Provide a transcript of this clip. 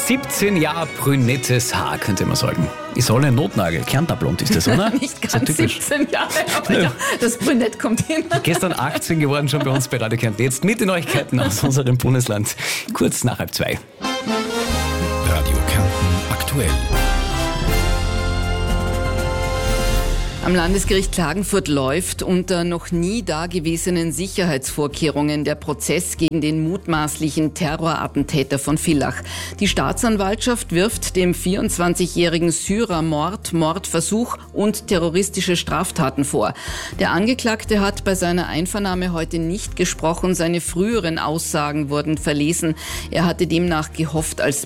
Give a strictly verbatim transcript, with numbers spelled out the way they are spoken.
siebzehn Jahre brünettes Haar, könnte man sagen. Ist alle ein Notnagel. Kärntnerblond ist das, oder? Nicht ganz so siebzehn Jahre, aber ja. ja, das Brünett kommt hin. Gestern achtzehn geworden, schon bei uns bei Radio Kärnten. Jetzt mit den Neuigkeiten aus unserem Bundesland. Kurz nach halb zwei. Radio Kärnten aktuell. Am Landesgericht Klagenfurt läuft unter noch nie dagewesenen Sicherheitsvorkehrungen der Prozess gegen den mutmaßlichen Terrorattentäter von Villach. Die Staatsanwaltschaft wirft dem vierundzwanzigjährigen Syrer Mord, Mordversuch und terroristische Straftaten vor. Der Angeklagte hat bei seiner Einvernahme heute nicht gesprochen. Seine früheren Aussagen wurden verlesen. Er hatte demnach gehofft, als